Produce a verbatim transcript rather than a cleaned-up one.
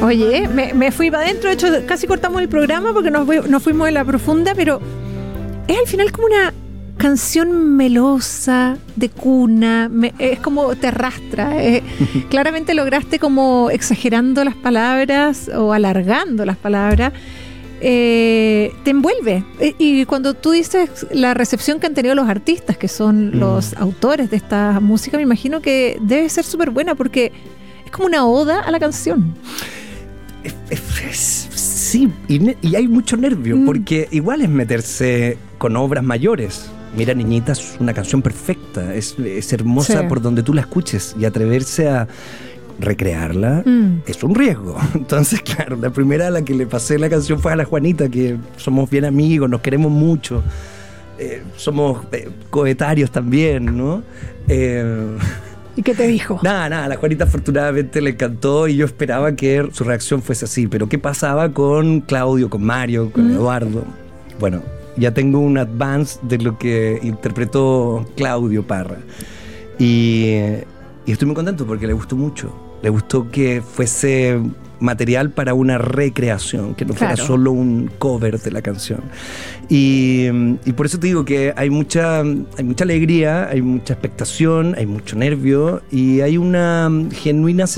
Oye, me, me fui para adentro, de hecho casi cortamos el programa porque nos, nos fuimos en la profunda, pero es al final como una canción melosa, de cuna, me, es como te arrastra. Eh, claramente lograste como exagerando las palabras o alargando las palabras. Eh, te envuelve. Eh, y cuando tú dices la recepción que han tenido los artistas, que son mm. los autores de esta música, me imagino que debe ser súper buena porque es como una oda a la canción. Es, es, es, sí, y, y hay mucho nervio, mm. porque igual es meterse con obras mayores. Mira, Niñita es una canción perfecta, es, es hermosa sí. por donde tú la escuches, y atreverse a recrearla mm. es un riesgo. Entonces, claro, la primera a la que le pasé la canción fue a la Juanita, que somos bien amigos, nos queremos mucho, eh, somos eh, coetarios también, ¿no? Eh, ¿Y qué te dijo? Nada, nada, a la Juanita afortunadamente le encantó y yo esperaba que su reacción fuese así, pero ¿qué pasaba con Claudio, con Mario, con mm. Eduardo? Bueno, ya tengo un advance de lo que interpretó Claudio Parra y, y estoy muy contento porque le gustó mucho. Le gustó que fuese material para una recreación, que no fuera claro. solo un cover de la canción. Y, y por eso te digo que hay mucha, hay mucha alegría, hay mucha expectación, hay mucho nervio y hay una genuina